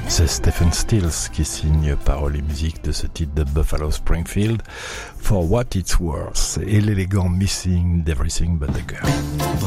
C'est Stephen Stills qui signe paroles et musique de ce titre de Buffalo Springfield, For What It's Worth, et l'élégant Missing d'Everything But the Girl.